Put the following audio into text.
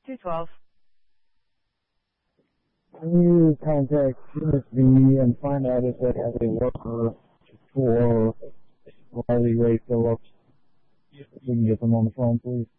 212. Can you contact CSV and find out if they have a worker for Riley Ray Phillips? We can get them on the phone, please.